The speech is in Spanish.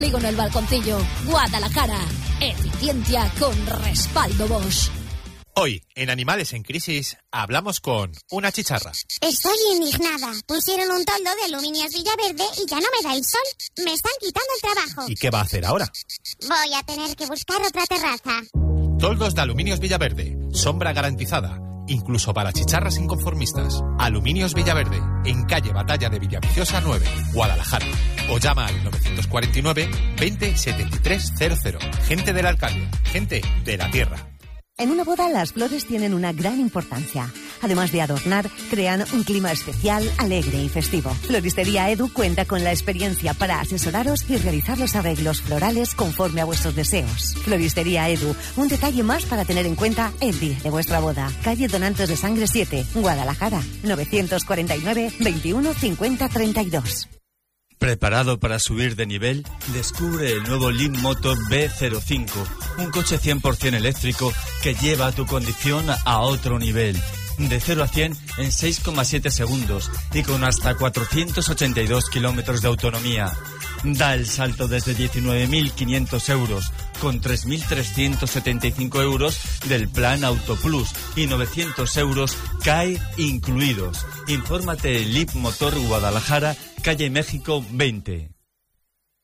Polígono El Balconcillo, Guadalajara. Eficiencia con respaldo Bosch. Hoy, en Animales en Crisis, hablamos con una chicharra. Estoy indignada. Pusieron un toldo de Aluminios Villaverde y ya no me da el sol. Me están quitando el trabajo. ¿Y qué va a hacer ahora? Voy a tener que buscar otra terraza. Toldos de Aluminios Villaverde. Sombra garantizada. Incluso para chicharras inconformistas. Aluminios Villaverde. En calle Batalla de Villaviciosa 9, Guadalajara. O llama al 949 20 73 00. Gente de la Alcaldía. Gente de la tierra. En una boda las flores tienen una gran importancia. Además de adornar, crean un clima especial, alegre y festivo. Floristería Edu cuenta con la experiencia para asesoraros y realizar los arreglos florales conforme a vuestros deseos. Floristería Edu, un detalle más para tener en cuenta el día de vuestra boda. Calle Donantes de Sangre 7, Guadalajara, 949 21 50 32. ¿Preparado para subir de nivel? Descubre el nuevo Leap Moto B05, un coche 100% eléctrico que lleva tu condición a otro nivel. De 0 a 100 en 6,7 segundos y con hasta 482 kilómetros de autonomía. Da el salto desde 19.500 euros, con 3.375 euros del plan Auto Plus y 900 euros CAE incluidos. Infórmate en Leap Motor Guadalajara, calle México 20.